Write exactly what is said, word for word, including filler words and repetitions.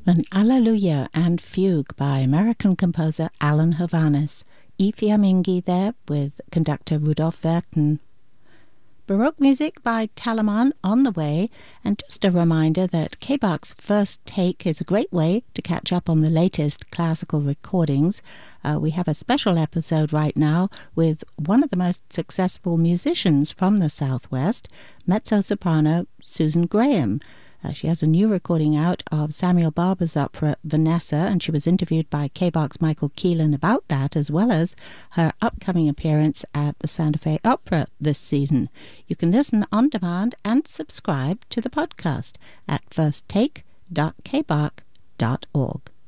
An Alleluia and Fugue by American composer Alan Hovhaness. I Fiammingi there with conductor Rudolf Werten. Baroque music by Telemann on the way, and just a reminder that K B A K's First Take is a great way to catch up on the latest classical recordings. Uh, we have a special episode right now with one of the most successful musicians from the Southwest, mezzo-soprano Susan Graham. Uh, she has a new recording out of Samuel Barber's opera Vanessa, and she was interviewed by K B A K's Michael Keelan about that, as well as her upcoming appearance at the Santa Fe Opera this season. You can listen on demand and subscribe to the podcast at first take dot k b a k dot org.